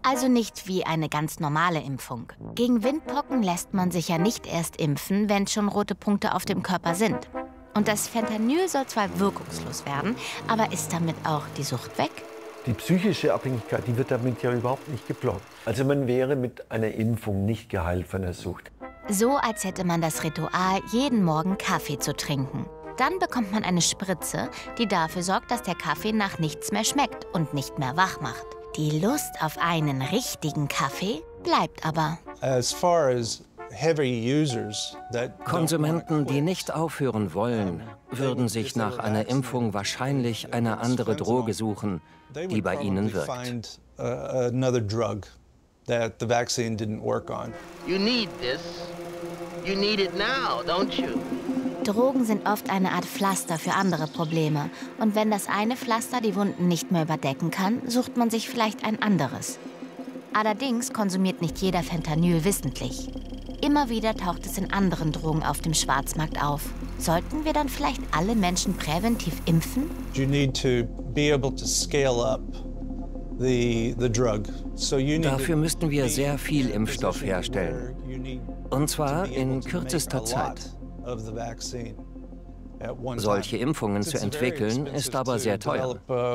Also nicht wie eine ganz normale Impfung. Gegen Windpocken lässt man sich ja nicht erst impfen, wenn schon rote Punkte auf dem Körper sind. Und das Fentanyl soll zwar wirkungslos werden, aber ist damit auch die Sucht weg? Die psychische Abhängigkeit, die wird damit ja überhaupt nicht geblockt. Also man wäre mit einer Impfung nicht geheilt von der Sucht. So, als hätte man das Ritual, jeden Morgen Kaffee zu trinken. Dann bekommt man eine Spritze, die dafür sorgt, dass der Kaffee nach nichts mehr schmeckt und nicht mehr wach macht. Die Lust auf einen richtigen Kaffee bleibt aber. Konsumenten, die nicht aufhören wollen, würden sich nach einer Impfung wahrscheinlich eine andere Droge suchen, die bei ihnen wirkt. Drogen sind oft eine Art Pflaster für andere Probleme. Und wenn das eine Pflaster die Wunden nicht mehr überdecken kann, sucht man sich vielleicht ein anderes. Allerdings konsumiert nicht jeder Fentanyl wissentlich. Immer wieder taucht es in anderen Drogen auf dem Schwarzmarkt auf. Sollten wir dann vielleicht alle Menschen präventiv impfen? Dafür müssten wir sehr viel Impfstoff herstellen. Und zwar in kürzester Zeit. Solche Impfungen zu entwickeln, ist aber sehr teuer.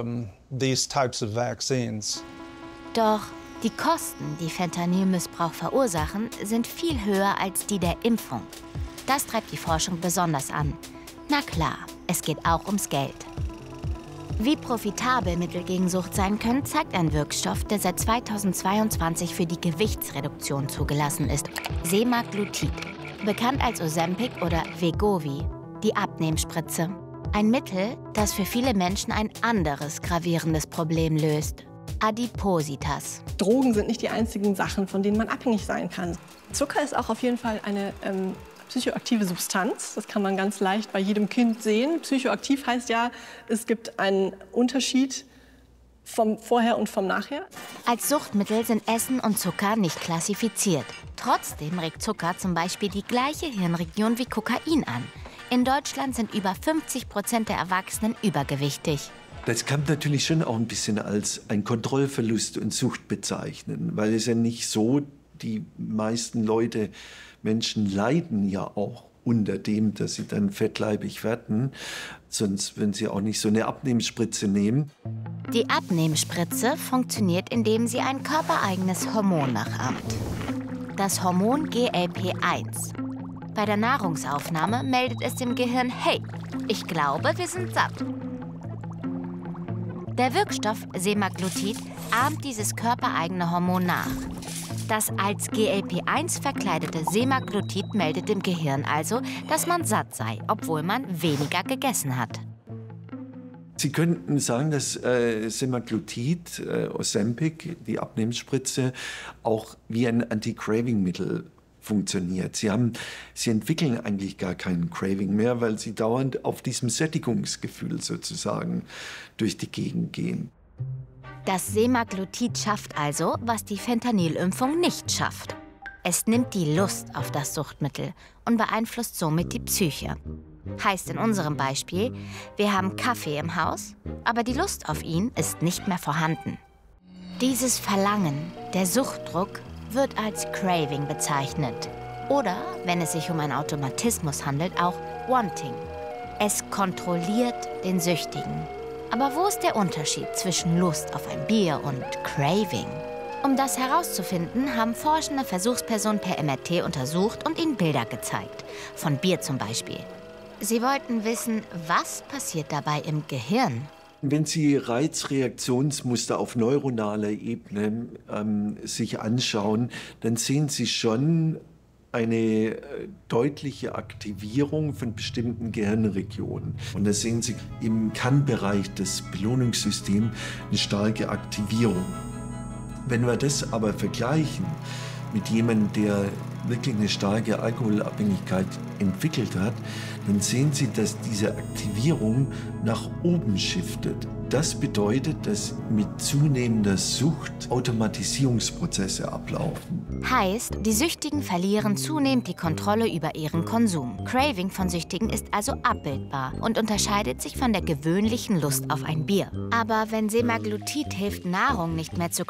Doch die Kosten, die Fentanylmissbrauch verursachen, sind viel höher als die der Impfung. Das treibt die Forschung besonders an. Na klar, es geht auch ums Geld. Wie profitabel Mittel gegen Sucht sein können, zeigt ein Wirkstoff, der seit 2022 für die Gewichtsreduktion zugelassen ist. Semaglutid, bekannt als Ozempic oder Wegovy, die Abnehmspritze. Ein Mittel, das für viele Menschen ein anderes gravierendes Problem löst: Adipositas. Drogen sind nicht die einzigen Sachen, von denen man abhängig sein kann. Zucker ist auch auf jeden Fall eine psychoaktive Substanz. Das kann man ganz leicht bei jedem Kind sehen. Psychoaktiv heißt ja, es gibt einen Unterschied vom Vorher und vom Nachher. Als Suchtmittel sind Essen und Zucker nicht klassifiziert. Trotzdem regt Zucker zum Beispiel die gleiche Hirnregion wie Kokain an. In Deutschland sind über 50% der Erwachsenen übergewichtig. Das kann man natürlich schon auch ein bisschen als ein Kontrollverlust und Sucht bezeichnen, weil es ja nicht so, die meisten Menschen leiden ja auch unter dem, dass sie dann fettleibig werden, sonst würden sie auch nicht so eine Abnehmspritze nehmen. Die Abnehmspritze funktioniert, indem sie ein körpereigenes Hormon nachahmt. Das Hormon GLP-1. Bei der Nahrungsaufnahme meldet es dem Gehirn: Hey, ich glaube, wir sind satt. Der Wirkstoff Semaglutid ahmt dieses körpereigene Hormon nach. Das als GLP-1 verkleidete Semaglutid meldet dem Gehirn also, dass man satt sei, obwohl man weniger gegessen hat. Sie könnten sagen, dass Semaglutid, Ozempic, die Abnehmspritze, auch wie ein Anti-Craving-Mittel funktioniert. Sie entwickeln eigentlich gar keinen Craving mehr, weil sie dauernd auf diesem Sättigungsgefühl sozusagen durch die Gegend gehen. Das Semaglutid schafft also, was die Fentanylimpfung nicht schafft. Es nimmt die Lust auf das Suchtmittel und beeinflusst somit die Psyche. Heißt in unserem Beispiel, wir haben Kaffee im Haus, aber die Lust auf ihn ist nicht mehr vorhanden. Dieses Verlangen, der Suchtdruck, wird als Craving bezeichnet. Oder, wenn es sich um einen Automatismus handelt, auch Wanting. Es kontrolliert den Süchtigen. Aber wo ist der Unterschied zwischen Lust auf ein Bier und Craving? Um das herauszufinden, haben forschende Versuchspersonen per MRT untersucht und ihnen Bilder gezeigt. Von Bier zum Beispiel. Sie wollten wissen, was passiert dabei im Gehirn? Wenn Sie Reizreaktionsmuster auf neuronaler Ebene sich anschauen, dann sehen Sie schon eine deutliche Aktivierung von bestimmten Gehirnregionen. Und da sehen Sie im Kann-Bereich des Belohnungssystems eine starke Aktivierung. Wenn wir das aber vergleichen mit jemandem, der wirklich eine starke Alkoholabhängigkeit entwickelt hat, dann sehen Sie, dass diese Aktivierung nach oben shiftet. Das bedeutet, dass mit zunehmender Sucht Automatisierungsprozesse ablaufen. Heißt, die Süchtigen verlieren zunehmend die Kontrolle über ihren Konsum. Craving von Süchtigen ist also abbildbar und unterscheidet sich von der gewöhnlichen Lust auf ein Bier. Aber wenn Semaglutid hilft, Nahrung nicht mehr zu